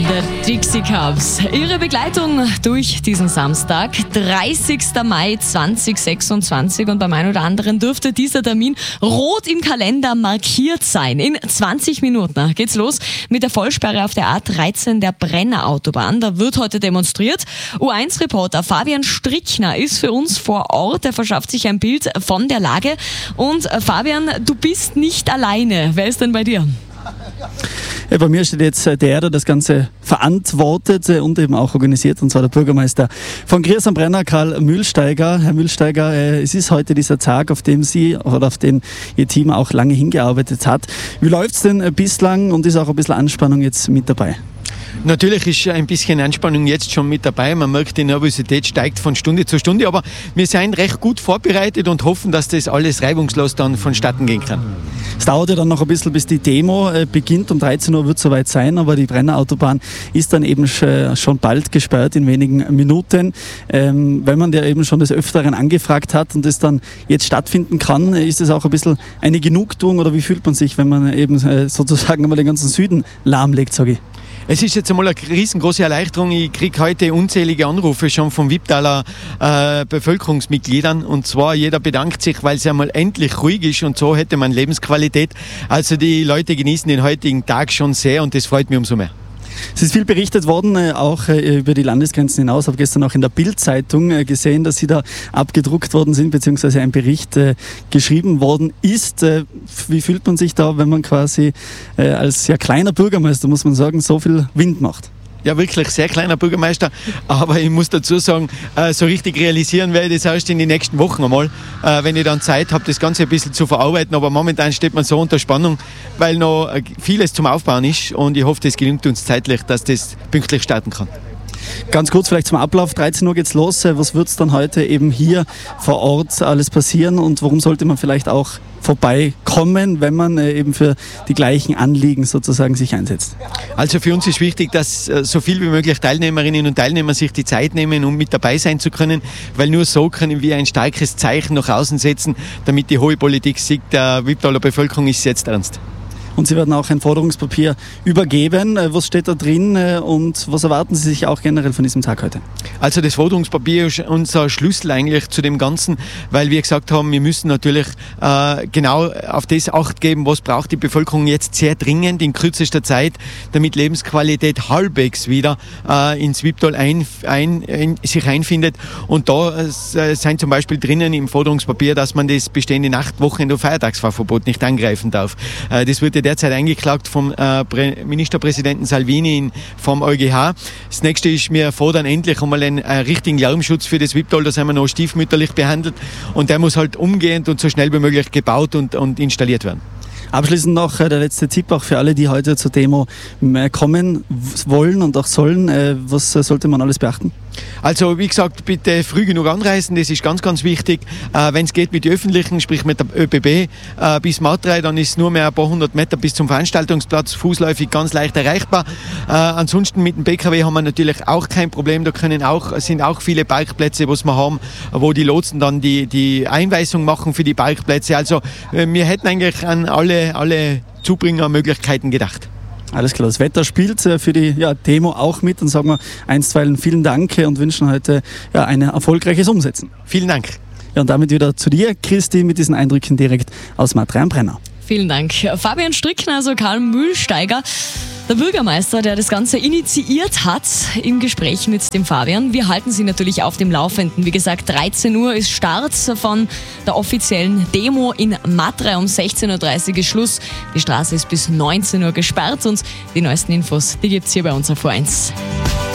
The Dixie Cubs. Ihre Begleitung durch diesen Samstag, 30. Mai 2026. Und beim einen oder anderen dürfte dieser Termin rot im Kalender markiert sein. In 20 Minuten geht's los mit der Vollsperre auf der A13 der Brenner Autobahn. Da wird heute demonstriert. U1-Reporter Fabian Strickner ist für uns vor Ort. Er verschafft sich ein Bild von der Lage. Und Fabian, du bist nicht alleine. Wer ist denn bei dir? Ja, bei mir steht jetzt der das Ganze verantwortet und eben auch organisiert, und zwar der Bürgermeister von Griers am Brenner, Karl Mühlsteiger. Herr Mühlsteiger, es ist heute dieser Tag, auf dem Sie oder auf den Ihr Team auch lange hingearbeitet hat. Wie läuft es denn bislang und ist auch ein bisschen Anspannung jetzt mit dabei? Natürlich ist ein bisschen Anspannung jetzt schon mit dabei. Man merkt, die Nervosität steigt von Stunde zu Stunde, aber wir sind recht gut vorbereitet und hoffen, dass das alles reibungslos dann vonstatten gehen kann. Es dauert ja dann noch ein bisschen, bis die Demo beginnt. Um 13 Uhr wird es soweit sein, aber die Brenner Autobahn ist dann eben schon bald gesperrt, in wenigen Minuten. Wenn man ja eben schon des Öfteren angefragt hat und es dann jetzt stattfinden kann, ist es auch ein bisschen eine Genugtuung, oder wie fühlt man sich, wenn man eben sozusagen einmal den ganzen Süden lahmlegt, sage ich? Es ist jetzt einmal eine riesengroße Erleichterung. Ich kriege heute unzählige Anrufe schon von Wipptaler Bevölkerungsmitgliedern. Und zwar, jeder bedankt sich, weil es einmal endlich ruhig ist, und so hätte man Lebensqualität. Also die Leute genießen den heutigen Tag schon sehr, und das freut mich umso mehr. Es ist viel berichtet worden, auch über die Landesgrenzen hinaus. Ich habe gestern auch in der Bild-Zeitung gesehen, dass Sie da abgedruckt worden sind, beziehungsweise ein Bericht geschrieben worden ist. Wie fühlt man sich da, wenn man quasi als kleiner Bürgermeister, muss man sagen, so viel Wind macht? Ja, wirklich sehr kleiner Bürgermeister, aber ich muss dazu sagen, so richtig realisieren werde ich das erst in den nächsten Wochen einmal, wenn ich dann Zeit habe, das Ganze ein bisschen zu verarbeiten. Aber momentan steht man so unter Spannung, weil noch vieles zum Aufbauen ist, und ich hoffe, das gelingt uns zeitlich, dass das pünktlich starten kann. Ganz kurz vielleicht zum Ablauf, 13 Uhr geht's los. Was wird es dann heute eben hier vor Ort alles passieren, und warum sollte man vielleicht auch vorbeikommen, wenn man eben für die gleichen Anliegen sozusagen sich einsetzt? Also für uns ist wichtig, dass so viel wie möglich Teilnehmerinnen und Teilnehmer sich die Zeit nehmen, um mit dabei sein zu können, weil nur so können wir ein starkes Zeichen nach außen setzen, damit die hohe Politik sieht, der Wipptaler Bevölkerung ist jetzt ernst. Und Sie werden auch ein Forderungspapier übergeben. Was steht da drin und was erwarten Sie sich auch generell von diesem Tag heute? Also das Forderungspapier ist unser Schlüssel eigentlich zu dem Ganzen, weil wir gesagt haben, wir müssen natürlich genau auf das Acht geben, was braucht die Bevölkerung jetzt sehr dringend in kürzester Zeit, damit Lebensqualität halbwegs wieder ins Wipptal sich einfindet. Und da sind zum Beispiel drinnen im Forderungspapier, dass man das bestehende Nachtwochenende- und Feiertagsfahrverbot nicht angreifen darf. Das wird derzeit eingeklagt vom Ministerpräsidenten Salvini vom EuGH. Das nächste ist, wir fordern endlich einmal einen richtigen Lärmschutz für das Wipptal. Da sind wir noch stiefmütterlich behandelt, und der muss halt umgehend und so schnell wie möglich gebaut und installiert werden. Abschließend noch der letzte Tipp auch für alle, die heute zur Demo kommen wollen und auch sollen. Was sollte man alles beachten? Also wie gesagt, bitte früh genug anreisen, das ist ganz, ganz wichtig. Wenn es geht mit den Öffentlichen, sprich mit der ÖBB bis Matrei, dann ist es nur mehr ein paar hundert Meter bis zum Veranstaltungsplatz, fußläufig ganz leicht erreichbar. Ansonsten mit dem PKW haben wir natürlich auch kein Problem, da sind auch viele Parkplätze, was wir haben, wo die Lotsen dann die Einweisung machen für die Parkplätze. Also wir hätten eigentlich an alle Zubringermöglichkeiten gedacht. Alles klar, das Wetter spielt für die Demo auch mit, und sagen wir einstweilen vielen Dank und wünschen heute ein erfolgreiches Umsetzen. Vielen Dank. Ja, und damit wieder zu dir, Christi, mit diesen Eindrücken direkt aus Matrei am Brenner. Vielen Dank. Fabian Strickner, also Karl Mühlsteiger, der Bürgermeister, der das Ganze initiiert hat, im Gespräch mit dem Fabian. Wir halten Sie natürlich auf dem Laufenden. Wie gesagt, 13 Uhr ist Start von der offiziellen Demo in Matrei. Um 16.30 Uhr ist Schluss. Die Straße ist bis 19 Uhr gesperrt, und die neuesten Infos, die gibt es hier bei uns auf O1.